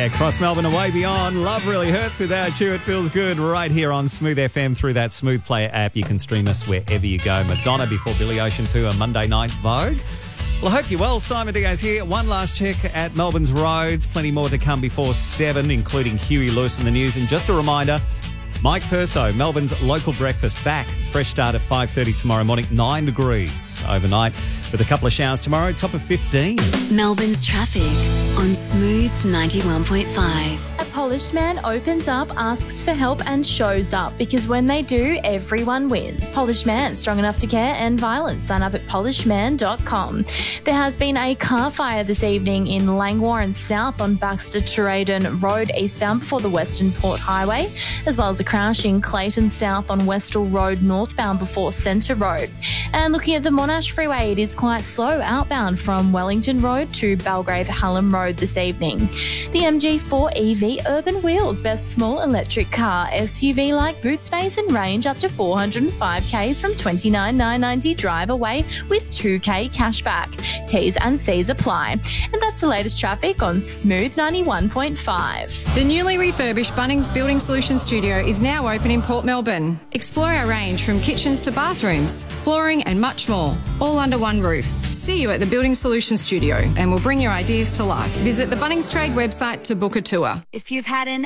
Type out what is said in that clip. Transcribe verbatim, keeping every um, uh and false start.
Yeah, across Melbourne and way beyond. Love really hurts without you. It feels good right here on Smooth F M through that Smooth Player app. You can stream us wherever you go. Madonna before Billy Ocean to a Monday Night Vogue. Well, I hope you're well. Simon Diaz here. One last check at Melbourne's roads. Plenty more to come before seven, including Huey Lewis in the news. And just a reminder, Mike Perso, Melbourne's local breakfast, back. Fresh start at five thirty tomorrow morning. Nine degrees overnight with a couple of showers tomorrow. Top of fifteen. Melbourne's traffic on Smooth ninety-one point five. A polished man opens up, asks for help and shows up, because when they do, everyone wins. Polished Man, strong enough to care, end violence. Sign up at polished man dot com. There has been a car fire this evening in Langwarrin South on Baxter Tradon Road eastbound before the Western Port Highway, as well as a crash in Clayton South on Westall Road northbound before Centre Road. And looking at the Monash Freeway, it is quite slow outbound from Wellington Road to Belgrave Hallam Road this evening. The M G four E V Urban Wheels, best small electric car, S U V-like boot space and range up to four hundred five kays from twenty-nine thousand nine hundred ninety drive away with two K cashback. T's and C's apply. And that's the latest traffic on Smooth ninety-one point five. The newly refurbished Bunnings Building Solutions Studio is now open in Port Melbourne. Explore our range from kitchens to bathrooms, flooring and much more, all under one roof. See you at the Building Solutions Studio and we'll bring your ideas to life. Visit the Bunnings Trade website to book a tour. If you've had an